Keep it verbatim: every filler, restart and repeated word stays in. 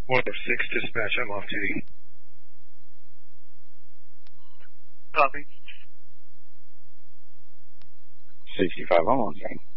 one oh six dispatch, I'm off duty. Copy. sixty-five, I'm on scene.